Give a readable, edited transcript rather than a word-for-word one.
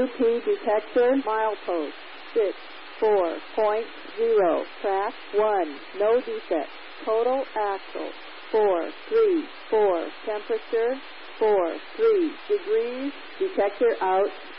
UP detector milepost 64.0. Track 1. No defect. Total axle 434. Temperature 43 degrees. Detector out.